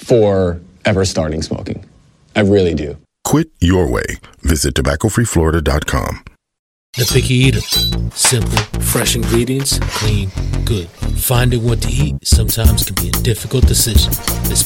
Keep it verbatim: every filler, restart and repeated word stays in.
for ever starting smoking. I really do. Quit your way. Visit tobacco free florida dot com. The Picky Eater. Simple, fresh ingredients, clean, good. Finding what to eat sometimes can be a difficult decision. This